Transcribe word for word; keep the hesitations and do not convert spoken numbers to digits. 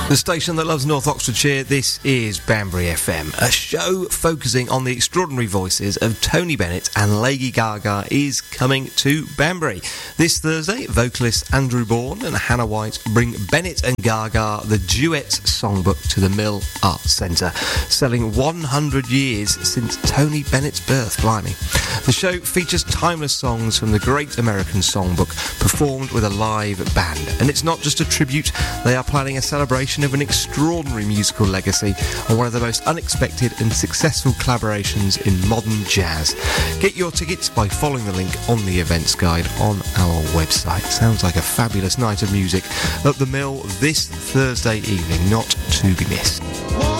The station that loves North Oxfordshire, this is Banbury F M. A show focusing on the extraordinary voices of Tony Bennett and Lady Gaga is coming to Banbury. This Thursday, vocalists Andrew Bourne and Hannah White bring Bennett and Gaga, the duet songbook, to the Mill Arts Centre, selling one hundred years since Tony Bennett's birth, blimey. The show features timeless songs from the Great American Songbook, performed with a live band. And it's not just a tribute, they are planning a celebration of an extraordinary musical legacy and one of the most unexpected and successful collaborations in modern jazz. Get your tickets by following the link on the events guide on our website. Sounds like a fabulous night of music at the Mill this Thursday evening, not to be missed.